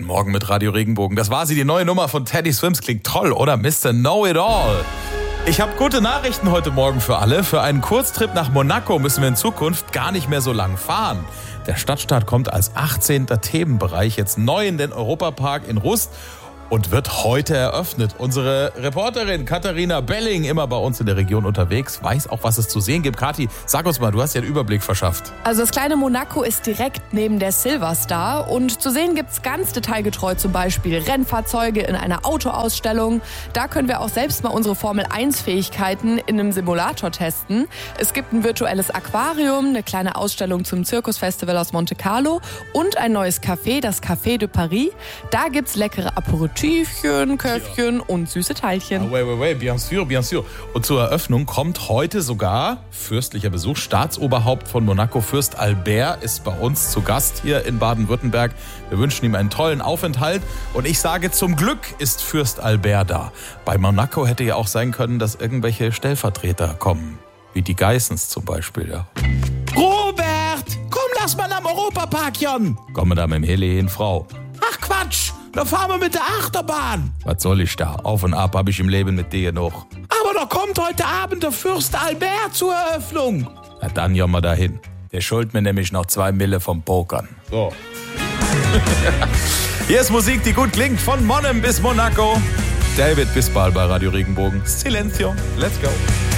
Morgen mit Radio Regenbogen. Das war sie, die neue Nummer von Teddy Swims. Klingt toll, oder? Mr. Know-It-All. Ich habe gute Nachrichten heute Morgen für alle. Für einen Kurztrip nach Monaco müssen wir in Zukunft gar nicht mehr so lang fahren. Der Stadtstaat kommt als 18. Themenbereich jetzt neu in den Europapark in Rust und wird heute eröffnet. Unsere Reporterin Katharina Belling, immer bei uns in der Region unterwegs, weiß auch, was es zu sehen gibt. Kathi, sag uns mal, du hast ja einen Überblick verschafft. Also das kleine Monaco ist direkt neben der Silver Star und zu sehen gibt's ganz detailgetreu zum Beispiel Rennfahrzeuge in einer Autoausstellung. Da können wir auch selbst mal unsere Formel-1-Fähigkeiten in einem Simulator testen. Es gibt ein virtuelles Aquarium, eine kleine Ausstellung zum Zirkusfestival aus Monte Carlo und ein neues Café, das Café de Paris. Da gibt's leckere Aperitifs, Köfchen und süße Teilchen. Bien sûr. Und zur Eröffnung kommt heute sogar fürstlicher Besuch. Staatsoberhaupt von Monaco, Fürst Albert, ist bei uns zu Gast hier in Baden-Württemberg. Wir wünschen ihm einen tollen Aufenthalt. Und ich sage, zum Glück ist Fürst Albert da. Bei Monaco hätte ja auch sein können, dass irgendwelche Stellvertreter kommen. Wie die Geissens zum Beispiel, ja. Robert, komm, lass mal am Europapark, Jon. Kommen da mit dem Heli hin, Frau. Ach Quatsch, da fahren wir mit der Achterbahn. Was soll ich da? Auf und ab habe ich im Leben mit dir noch. Aber da kommt heute Abend der Fürst Albert zur Eröffnung. Na dann ja mal dahin. Der schuldet mir nämlich noch 2 Mille vom Pokern. So. Hier ist Musik, die gut klingt. Von Monnem bis Monaco. David Bisbal bei Radio Regenbogen. Silencio. Let's go.